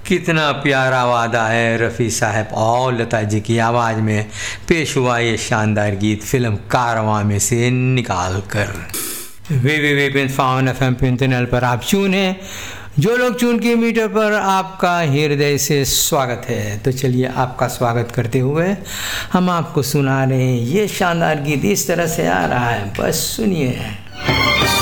कितना प्यारा वादा है रफ़ी साहब और लता जी की आवाज़ में पेश हुआ ये शानदार गीत फिल्म कारवां में से निकाल कर। www.FAN पर आप चून हैं, जो लोग चून के मीटर पर आपका हृदय से स्वागत है। तो चलिए आपका स्वागत करते हुए हम आपको सुना रहे हैं ये शानदार गीत। इस तरह से आ रहा है, बस सुनिए।